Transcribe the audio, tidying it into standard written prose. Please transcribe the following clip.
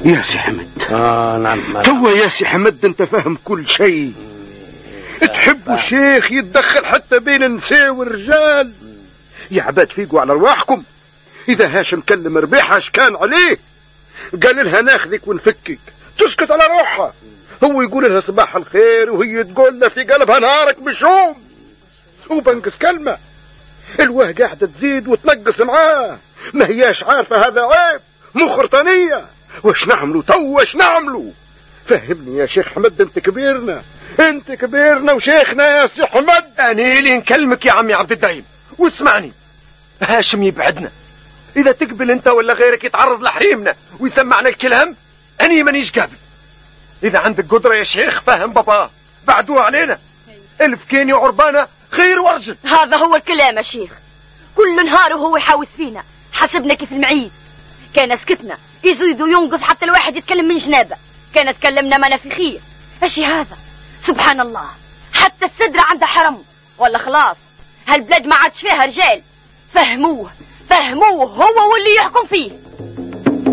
يا سي حمد. نعم. توا يا سي حمد انت فاهم كل شيء. تحبوا الشيخ يتدخل حتى بين النساء والرجال؟ يا عباد فيقوا على رواحكم. اذا هاشم كلم ربيحة اش كان عليه؟ قال لها ناخذك ونفكك، تسكت على روحها. هو يقول لها صباح الخير وهي تقول له في قلبها نهارك بشوم. وبنقص كلمة الواه قاعدة تزيد وتنقص معاه، ما هياش عارفة هذا عيب، مو خرطانية. واش نعملوا تو؟ واش نعملوا؟ فهمني يا شيخ حمد، انت كبيرنا وشيخنا يا سي حمد. أنا اللي نكلمك يا عمي عبد الدايم، واسمعني. هاشم يبعدنا، إذا تقبل أنت ولا غيرك يتعرض لحريمنا ويسمعنا الكلام أني مانيش قابل. إذا عندك قدرة يا شيخ فهم بابا، بعدوها علينا. الف كيني وعربانة خير ورجل. هذا هو الكلام يا شيخ، كل نهار وهو يحاوس فينا، حسبنا كيف المعيد. كان سكتنا يزيد وينقص حتى الواحد يتكلم من جنابه، كان تكلمنا منافخية. اشي هذا؟ سبحان الله، حتى السدرة عندها حرم. ولا خلاص هالبلاد ما عادش فيها رجال. فهموه هو واللي يحكم فيه.